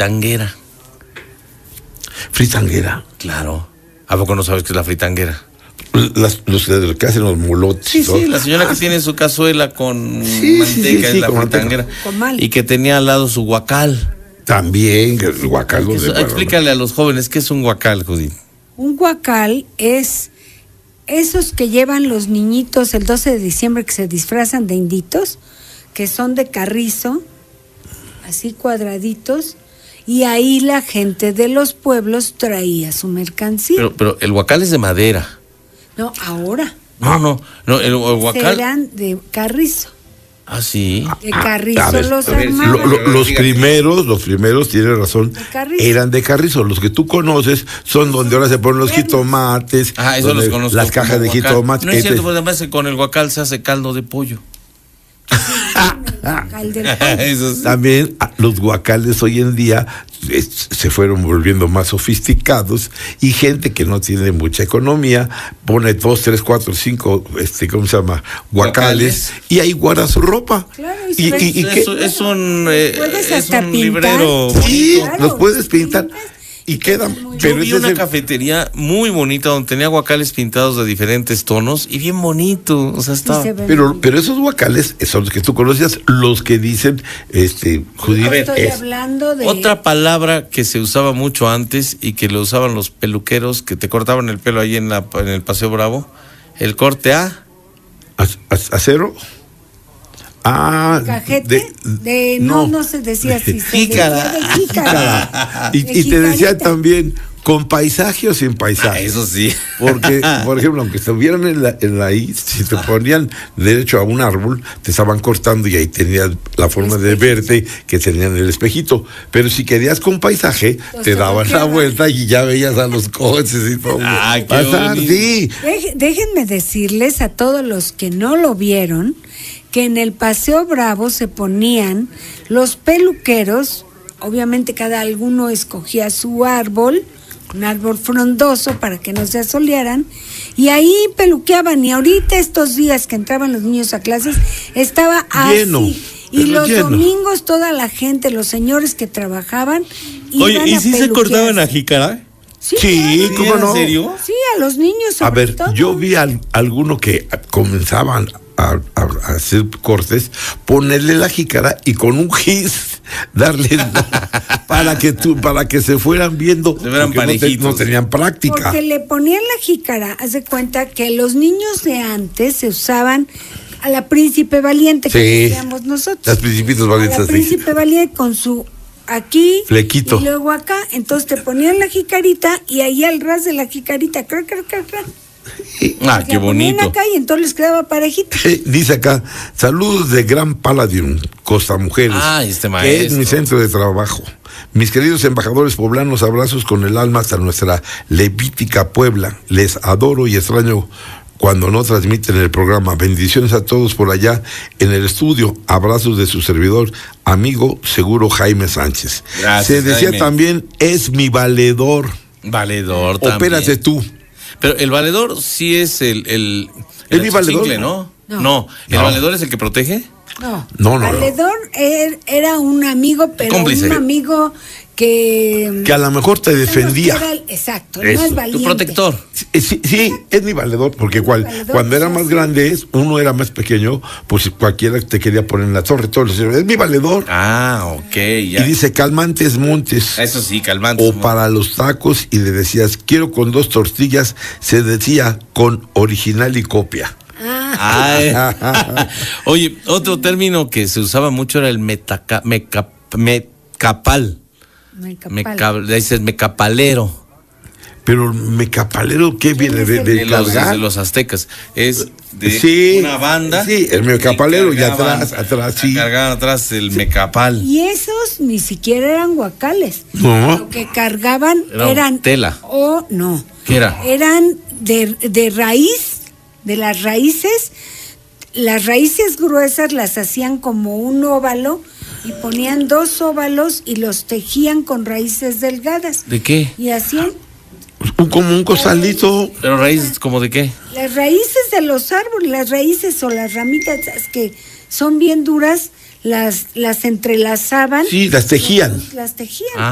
fritanguera. Fritanguera. Claro. ¿A poco no sabes qué es la fritanguera? Los que hacen los molotes. Sí, la señora que tiene su cazuela con manteca es la fritanguera. Y que tenía al lado su guacal. También, el guacal. Explícale a los jóvenes qué es un guacal, Judith. Un guacal es esos que llevan los niñitos el 12 de diciembre que se disfrazan de inditos, que son de carrizo, así cuadraditos, y ahí la gente de los pueblos traía su mercancía. Pero el guacal es de madera. No, ahora. No, el guacal. Eran de carrizo. Ah, sí. De carrizo los armaban. Los primeros, tienes razón, eran de carrizo. Los que tú conoces son donde ahora se ponen los jitomates. Eso los conozco. Las cajas de jitomates. No es cierto, pues además con el guacal se hace caldo de pollo. Eso sí. También los guacales hoy en día se fueron volviendo más sofisticados y gente que no tiene mucha economía pone 2, 3, 4, 5 ¿cómo se llama? Guacales y ahí guarda su ropa. Claro, es un librero. Sí, claro, los puedes pintar. Y quedan. Yo vi una cafetería muy bonita donde tenía guacales pintados de diferentes tonos y bien bonito, o sea, estaba. Pero esos guacales son los que tú conocías, los que dicen, Judith. Estoy hablando de otra palabra que se usaba mucho antes y que lo usaban los peluqueros que te cortaban el pelo ahí en el Paseo Bravo, el corte acero. ¿Cajete? No se decía así. Jícara. Y te decían también, ¿con paisaje o sin paisaje? Eso sí. Porque, por ejemplo, aunque estuvieran en la I, si te ponían derecho a un árbol, te estaban cortando y ahí tenías la forma de verte que tenían el espejito. Pero si querías con paisaje, te daban la vuelta y ya veías a los coches y todo. Pasar, sí. Déjenme decirles a todos los que no lo vieron que en el Paseo Bravo se ponían los peluqueros, obviamente cada alguno escogía su árbol, un árbol frondoso para que no se asolearan, y ahí peluqueaban, y ahorita estos días que entraban los niños a clases, estaba lleno, así, y los domingos toda la gente, los señores que trababan, iban ¿y si se cortaban a jícara? Sí, ¿cómo no? ¿En serio? Sí, a los niños sobre A ver, todo. yo vi alguno que comenzaban a hacer cortes, ponerle la jícara y con un gis darle para que se fueran viendo, se fueran parejitos, no tenían práctica. Porque le ponían la jícara, haz de cuenta que los niños de antes se usaban a la Príncipe Valiente, que decíamos nosotros. Las Principitos Valientes. A la Príncipe Valiente con su aquí flequito y luego acá, entonces te ponían la jicarita y ahí al ras de la jicarita, qué bonito. Acá y entonces les quedaba parejita. Dice acá, saludos de Gran Palladium, Costa Mujeres, que es mi centro de trabajo. Mis queridos embajadores poblanos, abrazos con el alma hasta nuestra levítica Puebla. Les adoro y extraño cuando no transmiten el programa. Bendiciones a todos por allá en el estudio. Abrazos de su servidor, amigo seguro Jaime Sánchez. Gracias, se decía Jaime. También, es mi valedor. Valedor también. Opérate tú. Pero el valedor sí es el mi valedor, ¿no? ¿El valedor es el que protege? No. Valedor era un amigo, pero cómplice. Un amigo que a lo mejor te defendía. Exacto, no es valiente. Tu protector. Sí, es mi valedor, porque cuando era más grande, uno era más pequeño, pues cualquiera te quería poner en la torre, todo es mi valedor. Ok, ya. Y dice, calmantes montes. Eso sí, calmantes. O para los tacos, y le decías, quiero con 2 tortillas, se decía con original y copia. Oye, otro término que se usaba mucho era el mecapal. Dices mecapalero. Pero mecapalero, ¿qué viene de cargar? De los aztecas. Es de una banda. Sí, el mecapalero y atrás, sí. Cargaban atrás el mecapal. Y esos ni siquiera eran guacales. No. Lo que cargaban eran tela. No. ¿Qué era? Eran de raíz, de las raíces. Las raíces gruesas las hacían como un óvalo y ponían 2 óvalos y los tejían con raíces delgadas. ¿De qué? Y hacían como un costalito. ¿Pero raíces como de qué? Las raíces de los árboles, las raíces o las ramitas que son bien duras, las entrelazaban. Sí, las tejían. Las tejían.